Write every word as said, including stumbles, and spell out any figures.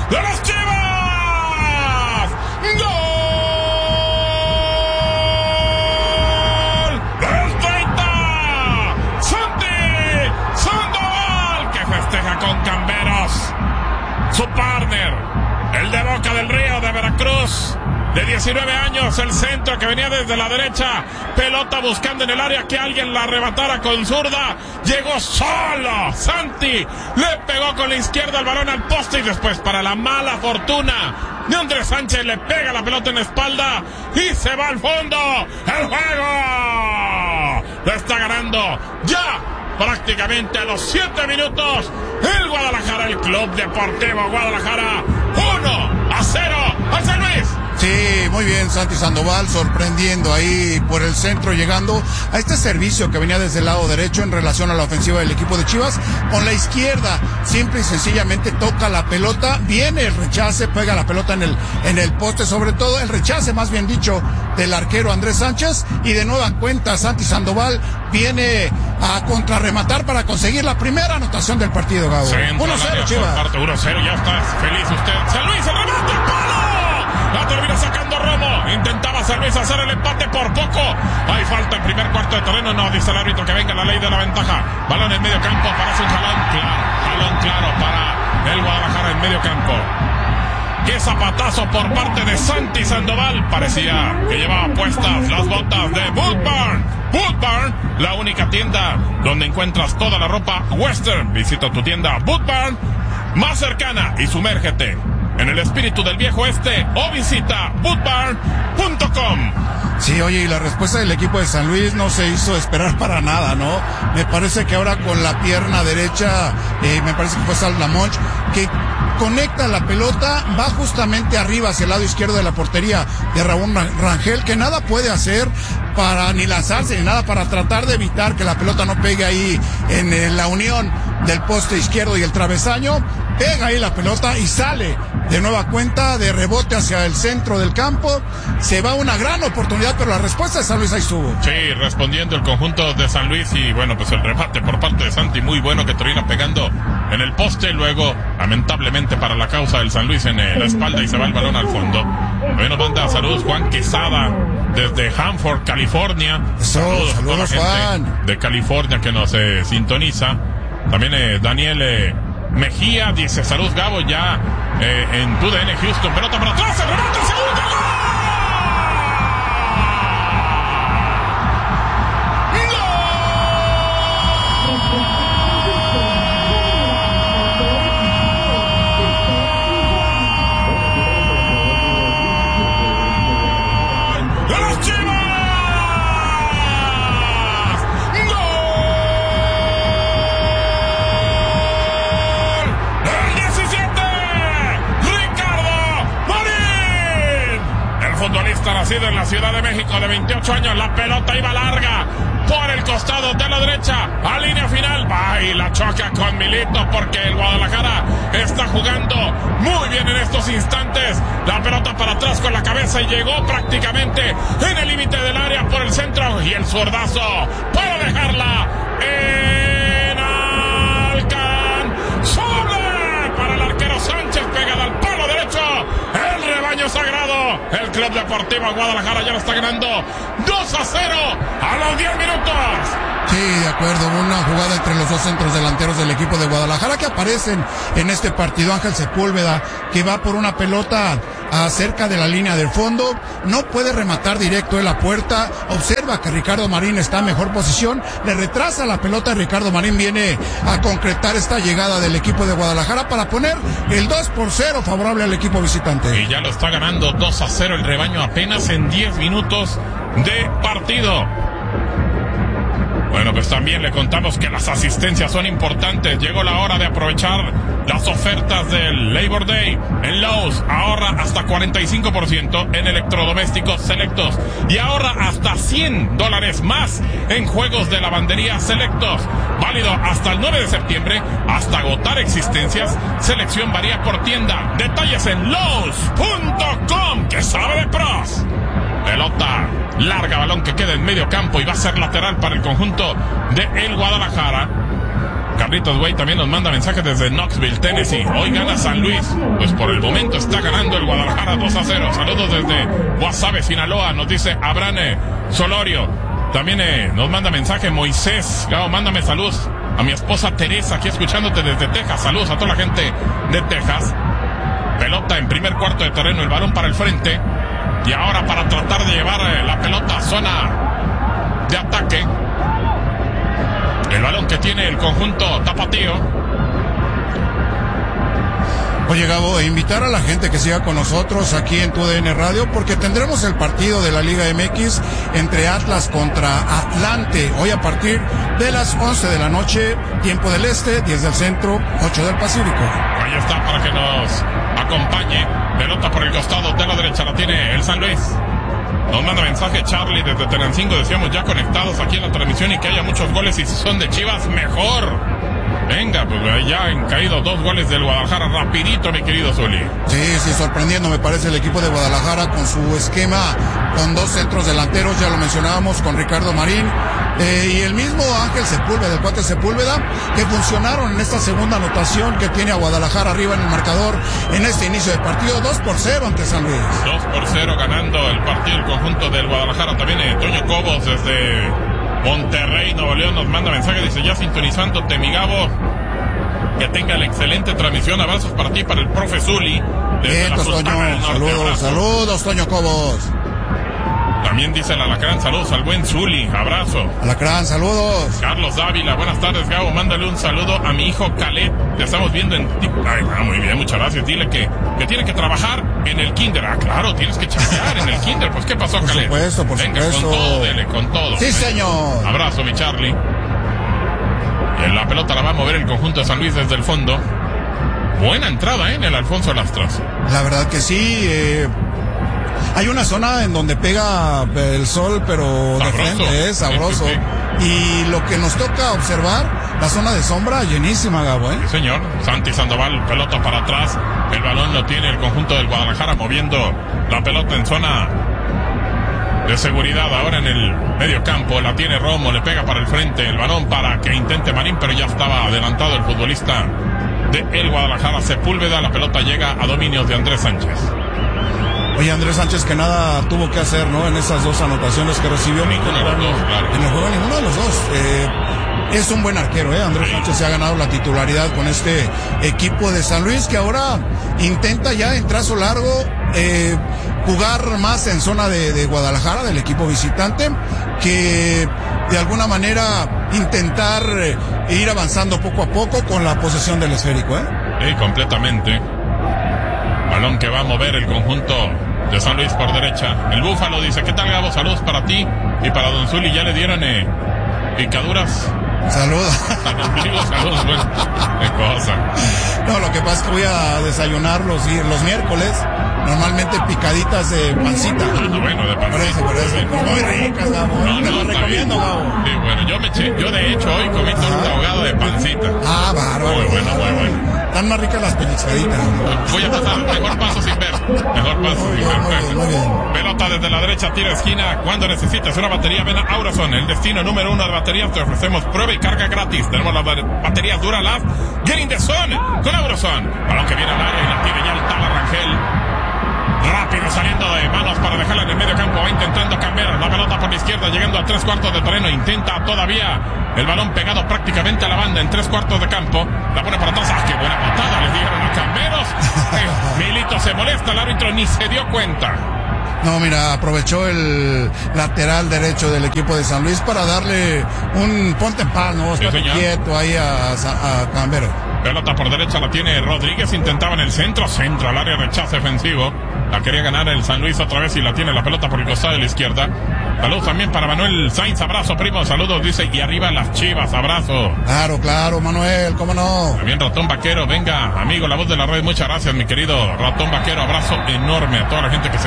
de las Chivas. ¡Gol! ¡El treinta! ¡Santi Sandoval! Que festeja con Camberos. Su partner, el de Boca del Río de Veracruz, de diecinueve años, el centro que venía desde la derecha, pelota buscando en el área que alguien la arrebatara con zurda, llegó solo, Santi, le pegó con la izquierda el balón al poste y después, para la mala fortuna de Andrés Sánchez, le pega la pelota en la espalda y se va al fondo. ¡El juego! Lo está ganando ya prácticamente a los siete minutos el Guadalajara, el Club Deportivo Guadalajara, uno a cero al San Luis. Sí, muy bien, Santi Sandoval sorprendiendo ahí por el centro, llegando a este servicio que venía desde el lado derecho en relación a la ofensiva del equipo de Chivas. Con la izquierda, simple y sencillamente toca la pelota, viene el rechace, pega la pelota en el, en el poste, sobre todo el rechace, más bien dicho, del arquero Andrés Sánchez, y de nueva cuenta Santi Sandoval viene a contrarrematar para conseguir la primera anotación del partido, Gabo. uno cero, Chivas. uno cero, ya está feliz usted. San Luis, el remate, palo. La termina sacando Romo. Intentaba San Luis hacer el empate por poco. Hay falta en primer cuarto de terreno. No, dice el árbitro que venga la ley de la ventaja. Balón en medio campo. Parece un jalón claro. Jalón claro para el Guadalajara en medio campo. Qué zapatazo por parte de Santi Sandoval. Parecía que llevaba puestas las botas de Boot Barn. Boot Barn, la única tienda donde encuentras toda la ropa western. Visita tu tienda Boot Barn más cercana y sumérgete en el espíritu del viejo este o visita boot barn punto com. Sí, oye, y la respuesta del equipo de San Luis no se hizo esperar para nada, ¿no? Me parece que ahora con la pierna derecha, eh, me parece que fue Sal Lamonch, que conecta la pelota, va justamente arriba hacia el lado izquierdo de la portería de Raúl Rangel, que nada puede hacer para ni lanzarse ni nada para tratar de evitar que la pelota no pegue ahí en, en la unión del poste izquierdo y el travesaño. Pega ahí la pelota y sale de nueva cuenta de rebote hacia el centro del campo. Se va una gran oportunidad, pero la respuesta de San Luis ahí estuvo. Sí, respondiendo el conjunto de San Luis, y bueno, pues el remate por parte de Santi muy bueno, que termina pegando en el poste, luego lamentablemente para la causa del San Luis en la espalda y se va el balón al fondo. Hoy nos manda saludos Juan Quesada desde Hanford, California. Eso, saludos, saludos Juan. De California que nos eh, sintoniza. También eh, Daniel eh, Mejía dice, salud Gabo, ya eh, en tu D N Houston, pelota para atrás, el remate, segundo gol. Nacido en la Ciudad de México, de veintiocho años, la pelota iba larga por el costado de la derecha a línea final, va y la choca con Milito, porque el Guadalajara está jugando muy bien en estos instantes. La pelota para atrás con la cabeza y llegó prácticamente en el límite del área por el centro, y el zurdazo para dejarla en alcanzable para el arquero Sánchez, pegada al palo derecho. El rebaño sagrado, el Club Deportivo Guadalajara ya lo está ganando dos a cero a los diez minutos. Sí, de acuerdo, una jugada entre los dos centros delanteros del equipo de Guadalajara que aparecen en este partido. Ángel Sepúlveda, que va por una pelota cerca de la línea del fondo, no puede rematar directo en la puerta, observa que Ricardo Marín está en mejor posición, le retrasa la pelota, Ricardo Marín viene a concretar esta llegada del equipo de Guadalajara para poner el dos por cero favorable al equipo visitante. Y ya lo está ganando dos a cero el rebaño apenas en diez minutos de partido. Bueno, pues también le contamos que las asistencias son importantes. Llegó la hora de aprovechar las ofertas del Labor Day. En Lowe's ahorra hasta cuarenta y cinco por ciento en electrodomésticos selectos y ahorra hasta cien dólares más en juegos de lavandería selectos. Válido hasta el nueve de septiembre, hasta agotar existencias. Selección varía por tienda. Detalles en Lowe's punto com, que sabe de pros. Pelota larga, balón que queda en medio campo y va a ser lateral para el conjunto de el Guadalajara. Carlitos Güey también nos manda mensajes desde Knoxville, Tennessee. Hoy gana San Luis. Pues por el momento está ganando el Guadalajara dos a cero. Saludos desde Guasave, Sinaloa. Nos dice Abrane Solorio. También eh, nos manda mensaje Moisés. Gabo, mándame saludos a mi esposa Teresa, aquí escuchándote desde Texas. Saludos a toda la gente de Texas. Pelota en primer cuarto de terreno, el balón para el frente. Y ahora para tratar de llevar eh, la pelota a zona de ataque. El balón que tiene el conjunto tapatío. Oye, Gabo, invitar a la gente que siga con nosotros aquí en Tu D N Radio, porque tendremos el partido de la Liga M X entre Atlas contra Atlante, hoy a partir de las once de la noche, tiempo del este, diez del centro, ocho del Pacífico. Ahí está para que nos acompañe. Pelota por el costado de la derecha, la tiene el San Luis. Nos manda mensaje Charlie desde Tenancingo, decíamos ya conectados aquí en la transmisión y que haya muchos goles, y si son de Chivas, mejor. Venga, pues ya han caído dos goles del Guadalajara rapidito, mi querido Zuli. Sí, sí, sorprendiendo me parece el equipo de Guadalajara con su esquema, con dos centros delanteros, ya lo mencionábamos, con Ricardo Marín eh, y el mismo Ángel Sepúlveda, el cuate Sepúlveda, que funcionaron en esta segunda anotación que tiene a Guadalajara arriba en el marcador en este inicio de partido, dos por cero ante San Luis. dos por cero ganando el partido el conjunto del Guadalajara. También eh, Toño Cobos desde Monterrey, Nuevo León, nos manda mensaje, dice ya sintonizándote, mi Gabo, que tenga la excelente transmisión, abrazos para ti, para el profe Zuli. Bien, Toño, saludos, saludos, Toño Cobos. También dice el Alacrán, saludos al buen Zuli, abrazo. Alacrán, saludos. Carlos Dávila, buenas tardes, Gabo, mándale un saludo a mi hijo Caleb, te estamos viendo en TikTok. Ay, ah, muy bien, muchas gracias, dile que, que tiene que trabajar en el kinder. Ah, claro, tienes que chambear en el kinder, pues ¿qué pasó, por Caleb? Por supuesto, por Venga, supuesto. con todo, dele, con todo. Sí, señor. Abrazo, mi Charlie. Y en la pelota la va a mover el conjunto de San Luis desde el fondo. Buena entrada, ¿eh? En el Alfonso Lastras. La verdad que sí, eh... hay una zona en donde pega el sol, pero sabroso, de frente, es sabroso. Sí, sí, sí. Y lo que nos toca observar, la zona de sombra llenísima, Gabo, ¿eh? Sí, señor. Santi Sandoval, pelota para atrás. El balón lo tiene el conjunto del Guadalajara, moviendo la pelota en zona de seguridad. Ahora en el medio campo, la tiene Romo, le pega para el frente. El balón para que intente Marín, pero ya estaba adelantado el futbolista de el Guadalajara, Sepúlveda. La pelota llega a dominios de Andrés Sánchez. Oye, Andrés Sánchez, que nada tuvo que hacer, ¿no? En esas dos anotaciones que recibió. Ninguno de los dos, claro. En el juego, ninguno de los dos. Eh, es un buen arquero, ¿eh? Andrés sí. Sánchez se ha ganado la titularidad con este equipo de San Luis, que ahora intenta ya en trazo largo eh, jugar más en zona de, de Guadalajara, del equipo visitante, que de alguna manera intentar eh, ir avanzando poco a poco con la posesión del esférico, ¿eh? Sí, completamente. Balón que va a mover el conjunto de San Luis por derecha. El Búfalo dice, ¿qué tal, Gabo? Saludos para ti y para Don Zuli. Ya le dieron eh, picaduras. Saludos. Saludos, saludos, bueno, qué cosa. No, lo que pasa es que voy a desayunar los, los miércoles. Normalmente picaditas de pancita. Ah, bueno, de pancita. Parece, parece. Muy ricas, Gabo. No, Te no, lo recomiendo, Gabo. Sí, bueno, yo me eché, yo de hecho hoy comí un ahogado de pancita. Ah, bárbaro. Muy bueno, muy bueno. Están más ricas las pellizcaditas, ¿no? Voy a pasar, mejor paso sin ver. Mejor paso muy sin bien, ver. Muy bien, muy bien. Pelota desde la derecha, tira esquina. Cuando necesites una batería, ven a Aurason, el destino número uno de baterías. Te ofrecemos prueba y carga gratis. Tenemos las baterías Duralast Getting the Sun con Aurason. Balón que viene al área y la tiene ya el Tala Rangel. Rápido saliendo de manos para dejarla en el medio campo. Va intentando cambiar la pelota por la izquierda, llegando a tres cuartos de terreno. Intenta todavía el balón pegado prácticamente a la banda en tres cuartos de campo. La pone para atrás. ¡Ah, qué buena patada! Les dijeron a Camberos. Milito se molesta, el árbitro ni se dio cuenta. No, mira, aprovechó el lateral derecho del equipo de San Luis para darle un ponte en paz, ¿no? Sí, Estate quieto ahí a, a, a Camberos. Pelota por derecha la tiene Rodríguez, intentaba en el centro, centro al área, rechazo defensivo. La quería ganar el San Luis otra vez y la tiene la pelota por el costado de la izquierda. Saludos también para Manuel Sainz, abrazo primo, saludos, dice, y arriba las Chivas, abrazo. Claro, claro, Manuel, cómo no. También Ratón Vaquero, venga, amigo, la voz de la red, muchas gracias, mi querido Ratón Vaquero, abrazo enorme a toda la gente que se